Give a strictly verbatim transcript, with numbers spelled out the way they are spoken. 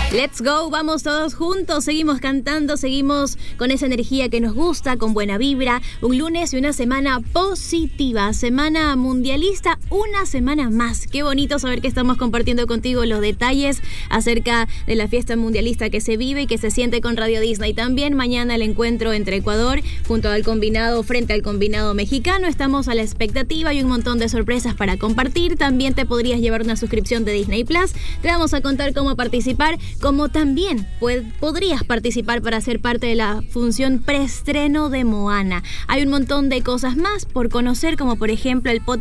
Let's go, vamos todos juntos, seguimos cantando, seguimos con esa energía que nos gusta, con buena vibra. Un lunes y una semana positiva, semana mundialista, una semana más. Qué bonito saber que estamos compartiendo contigo los detalles acerca de la fiesta mundialista que se vive y que se siente con Radio Disney. También mañana el encuentro entre Ecuador junto al combinado, frente al combinado mexicano. Estamos a la expectativa y un montón de sorpresas para compartir. También te podrías llevar una suscripción de Disney Plus. Te vamos a contar cómo participar, como también pod- podrías participar para ser parte de la función preestreno de Moana. Hay un montón de cosas más por conocer, como por ejemplo el podcast